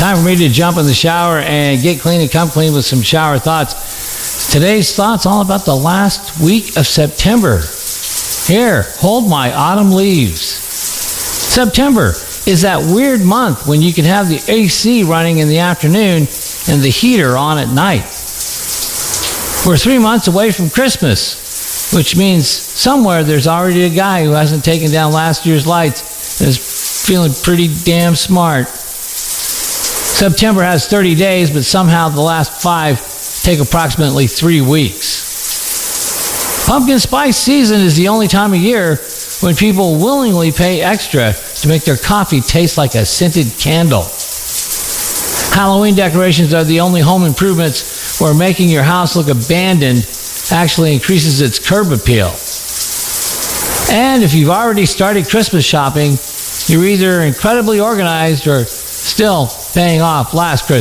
Time for me to jump in the shower and get clean and come clean with some shower thoughts. Today's thoughts all about the last week of September. Here, hold my autumn leaves. September is that weird month when you can have the AC running in the afternoon and the heater on at night. We're 3 months away from Christmas, which means somewhere there's already a guy who hasn't taken down last year's lights and is feeling pretty damn smart. September has 30 days, but somehow the last 5 take approximately 3 weeks. Pumpkin spice season is the only time of year when people willingly pay extra to make their coffee taste like a scented candle. Halloween decorations are the only home improvements where making your house look abandoned actually increases its curb appeal. And if you've already started Christmas shopping, you're either incredibly organized or still paying off last Christmas.